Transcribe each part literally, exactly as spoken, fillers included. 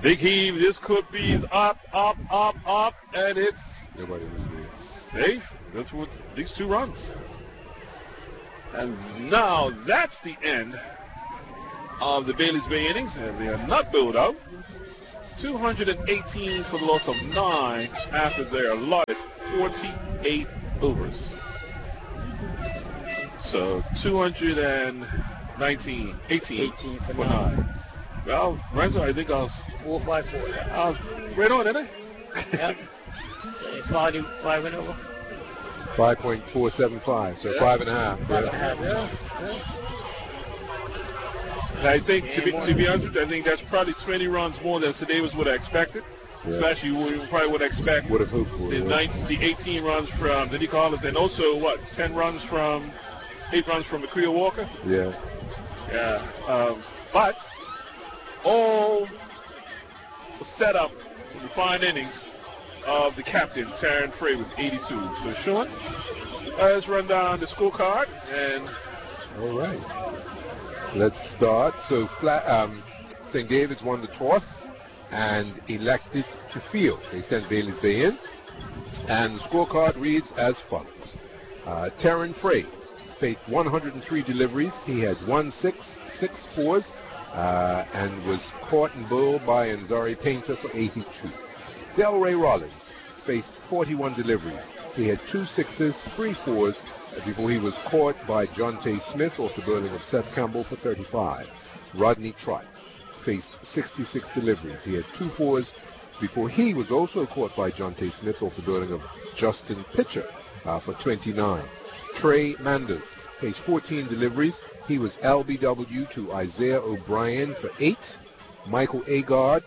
big heave. This could be up, up, up, up, and it's Nobody was there. safe. That's what these two runs. And now that's the end of the Bailey's Bay innings, and they are not bowled out. two hundred eighteen for the loss of nine after their allotted forty-eight overs. So two hundred nineteen, eighteen, eighteen for, for nine. nine. Well, Renzo, I think I was, four five four. I was right on, didn't I? Yep. So five, five and over. five point four seven five, so Yeah. five and a half. Five yeah. and a half. Yeah, yeah. And I think, to be, to be honest with you, I think that's probably twenty runs more than Sedavis would have expected. Yeah. Especially, we probably would expect Would have hoped for the, it. nine, the eighteen runs from Diddy Collins, and also, what, ten runs from, eight runs from McCreel Walker? Yeah. Yeah. Um, but, all was set up in the fine innings of the captain, Taryn Frey, with eighty-two. So, Sean, let's run down the scorecard, and All right. Let's start. So, flat, um, Saint David's won the toss and elected to field. They sent Bailey's Bay in. And the scorecard reads as follows. Uh, Taryn Frey faced one hundred three deliveries. He had one six, six fours, uh, and was caught and bowled by Anzari Painter for eighty-two. Delray Rollins faced forty-one deliveries. He had two sixes, three fours, before he was caught by Jonte Smith off the bowling of Seth Campbell for thirty-five. Rodney Trott faced sixty-six deliveries. He had two fours before he was also caught by Jonte Smith off the bowling of Justin Pitcher uh, for twenty-nine. Trey Manders faced fourteen deliveries. He was L B W to Isaiah O'Brien for eight. Michael Agard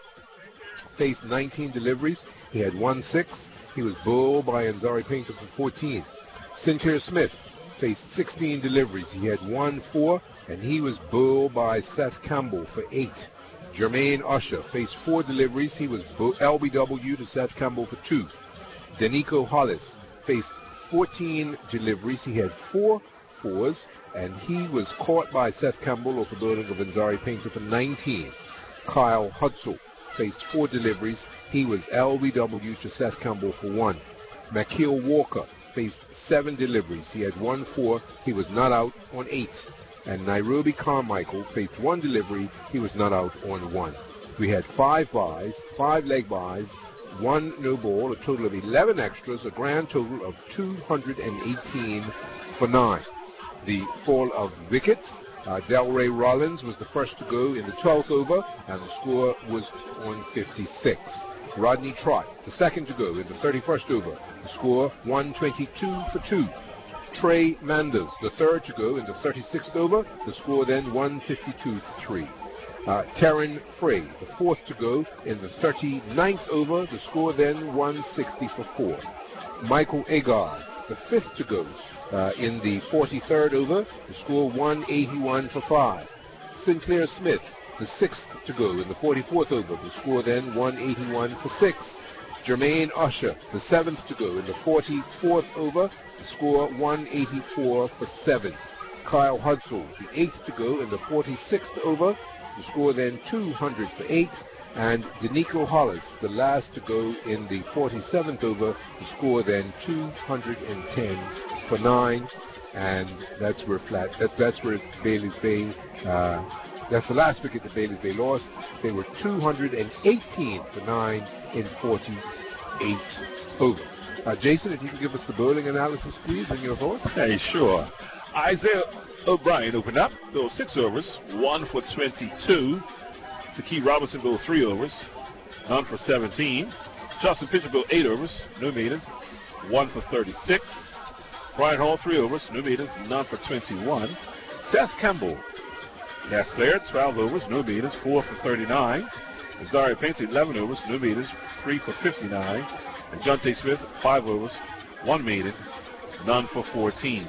faced nineteen deliveries. He had one six. He was bowled by Anzari Painter for fourteen. Sinclair Smith faced sixteen deliveries. He had one four, and he was bowled by Seth Campbell for eight. Jermaine Usher faced four deliveries. He was L B W to Seth Campbell for two. Danico Hollis faced fourteen deliveries. He had four fours, and he was caught by Seth Campbell off the bowling of Anzari Painter for nineteen. Kyle Hudson faced four deliveries. He was L B W to Seth Campbell for one. Makeel Walker faced seven deliveries. He had one four. He was not out on eight. And Nairobi Carmichael faced one delivery. He was not out on one. We had five buys, five leg buys, one no ball, a total of eleven extras, a grand total of two hundred eighteen for nine. The fall of wickets. Uh, Delray Rollins was the first to go in the twelfth over, and the score was on fifty-six. Rodney Trott, the second to go in the thirty-first over, the score one twenty-two for two. Trey Manders, the third to go in the thirty-sixth over, the score then one fifty-two for three. Uh, Taryn Frey, the fourth to go in the thirty-ninth over, the score then one sixty for four. Michael Agar, the fifth to go uh, in the forty-third over, the score one eighty-one for five. Sinclair Smith, the sixth to go in the forty-fourth over, the score then one eighty-one for six. Jermaine Usher, the seventh to go in the forty-fourth over, the score one eighty-four for seven. Kyle Hudson, the eighth to go in the forty-sixth over, the score then two hundred for eight. And Danico Hollis, the last to go in the forty-seventh over, the score then two hundred ten for nine. And that's where flat, that, that's where Bailey's Bay, uh, that's the last wicket that Bailey's Bay lost. They were two hundred eighteen for nine in forty-eight overs. Uh, Jason, if you can give us the bowling analysis, please, and your thoughts. Hey, sure. Isaiah O'Brien opened up, bowled six overs, one for twenty-two. Sakee Robinson bowled three overs, none for seventeen. Justin Pitcher bowled eight overs, no meters, one for thirty-six. Brian Hall, three overs, no meters, none for twenty-one. Seth Campbell, last player, twelve overs, no meters, four for thirty-nine. Anzari Painter, eleven overs, no meters, three for fifty-nine. And Jonte Smith, five overs, one meter, none for fourteen.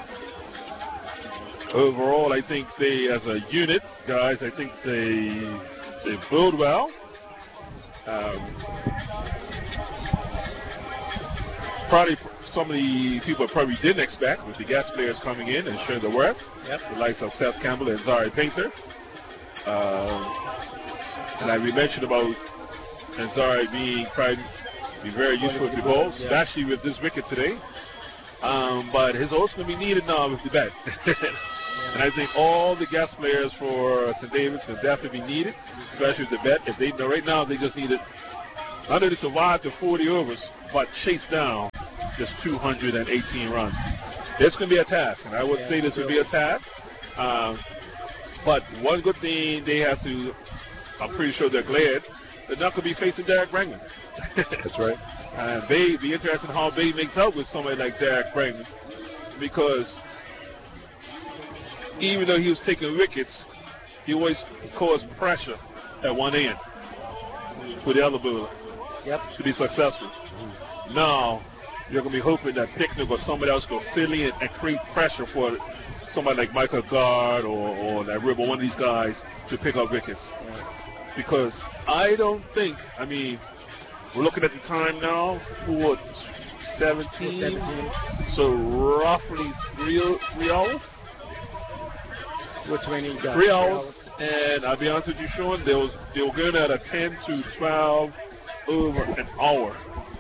Overall, I think they, as a unit, guys, I think they they bowled well. Um, probably some of the people probably didn't expect with the guest players coming in and showing the worth. Yep. The likes of Seth Campbell and Anzari Painter. Uh, and I we mentioned about and Zara being probably be very useful with the balls, yeah. especially with this wicket today. Um, but his also going to be needed now with the bat. And I think all the guest players for Saint David's will definitely be needed, especially with the bat. If they know right now they just needed not only to survive to forty overs, but chase down just two hundred eighteen runs. It's going to be a task, and I would yeah, say this would be a task. Um, but one good thing they have to, I'm pretty sure they're glad, they're not going to be facing Derek Bregman. That's right. And Bay, be interested in how Bay makes out with somebody like Derek Bregman, because even though he was taking wickets, he always caused pressure at one end for the other bowler yep. to be successful. Mm-hmm. Now, you're going to be hoping that Picnic or somebody else will fill in and create pressure for somebody like Michael Gard or, or that Ribble, one of these guys, to pick up wickets. Right. Because I don't think, I mean, we're looking at the time now, for seventeen, seventeen. So roughly three, three hours? What's raining? Three, three hours. And I'll be honest with you, Sean, they were, they were going at a ten to twelve over an hour.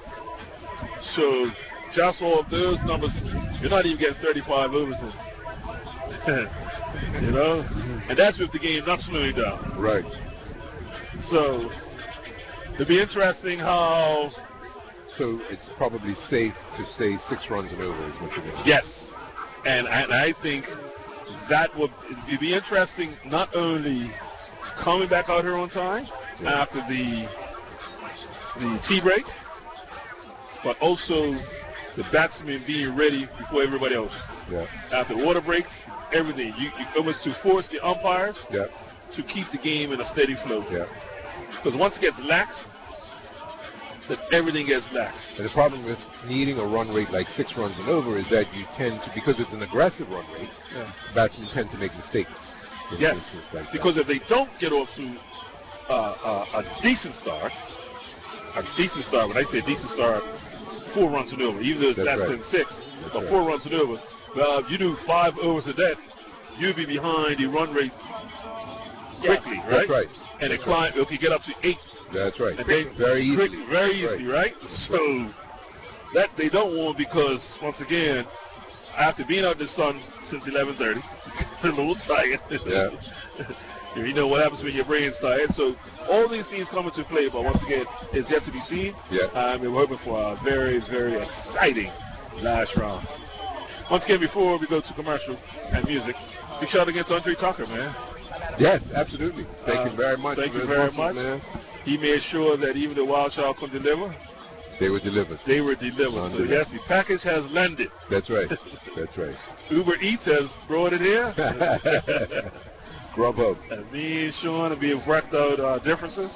So just all of those numbers, you're not even getting thirty-five overs in. You know? And that's with the game not slowing down. Right. So it'll be interesting how. So it's probably safe to say six runs and over is what you're doing. Yes. And, and I think that would it'd be interesting not only coming back out here on time yeah. after the the tea break, but also the batsmen being ready before everybody else. Yeah. After water breaks, everything. You, you it was to force the umpires yeah. to keep the game in a steady flow. Yeah. Because once it gets lax, then everything gets lax. And the problem with needing a run rate like six runs and over is that you tend to, because it's an aggressive run rate, yeah. batsmen tend to make mistakes. Yes, like because if they don't get off to uh, uh, a decent start, a decent start, when I say decent start, four runs and over, even though it's That's less right. than six, That's but right. four runs and over, well, if you do five overs of that, you'll be behind the run rate quickly, yeah. right? That's right. And That's the client will get up to eight. That's right. And they, very easy. Quickly, very easily, right? right? So that they don't want, because once again, after being out in the sun since eleven thirty, a little tired. Yeah. You know what happens when your brain's tired. So all these things come into play, but once again, it's yet to be seen. Yeah. Um, and we're hoping for a very, very exciting last round. Once again, before we go to commercial and music, big shout out against Andre Tucker, man. Yes, absolutely. Thank uh, you very much. Thank you very much. Man. He made sure that even the Wild Child could deliver. They were delivered. They were delivered. So yes, the package has landed. That's right. That's right. Uber Eats has brought it here. Grubhub. And me and Sean have been worked out our differences.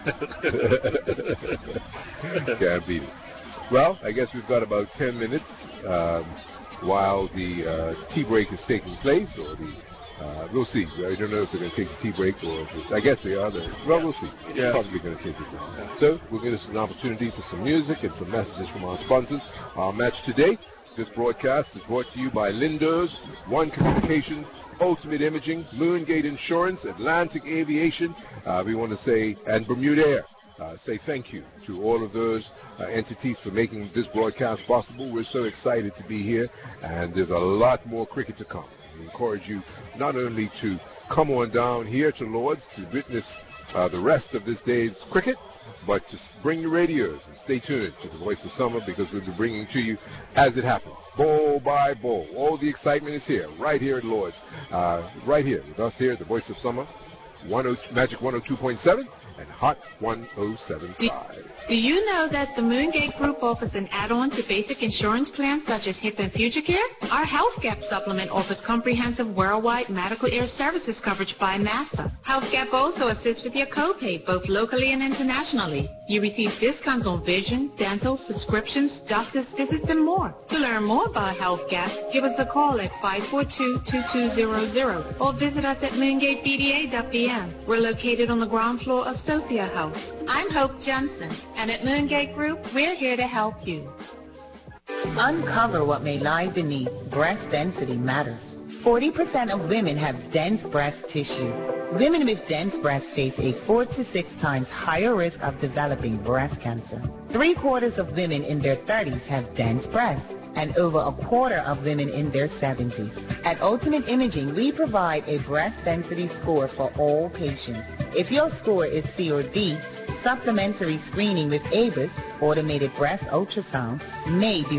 Can't beat it. Well, I guess we've got about ten minutes um, while the uh, tea break is taking place, or the uh, we'll see. I don't know if they're going to take the tea break, or if it, I guess they are. There. Well, we'll see. It's yes. probably going to take it. Yeah. So we'll give us an opportunity for some music and some messages from our sponsors. Our match today. This broadcast is brought to you by Lindos, One Communication, Ultimate Imaging, Moongate Insurance, Atlantic Aviation. Uh, we want to say, and Bermuda Air. Uh, say thank you to all of those uh, entities for making this broadcast possible. We're so excited to be here, and there's a lot more cricket to come. We encourage you not only to come on down here to Lord's to witness uh, the rest of this day's cricket, but to bring your radios and stay tuned to the Voice of Summer, because we'll be bringing to you as it happens, ball by ball. All the excitement is here, right here at Lord's, uh, right here with us here at the Voice of Summer, Magic one oh two point seven and Hot one oh seven point five. Do, do you know that the Moongate Group offers an add-on to basic insurance plans such as hip and future care? Our Health Gap supplement offers comprehensive worldwide medical air services coverage by NASA. Health Gap also assists with your copay, both locally and internationally. You receive discounts on vision, dental, prescriptions, doctor's visits, and more. To learn more about Health Gap, give us a call at five four two, two two zero zero or visit us at moongate b d a dot b m. We're located on the ground floor of Sophia House. I'm Hope Johnson, and at Moongate Group, we're here to help you. Uncover what may lie beneath. Breast density matters. forty percent of women have dense breast tissue. Women with dense breasts face a four to six times higher risk of developing breast cancer. Three quarters of women in their thirties have dense breasts, and over a quarter of women in their seventies. At Ultimate Imaging, we provide a breast density score for all patients. If your score is C or D, supplementary screening with A B I S, automated breast ultrasound, may be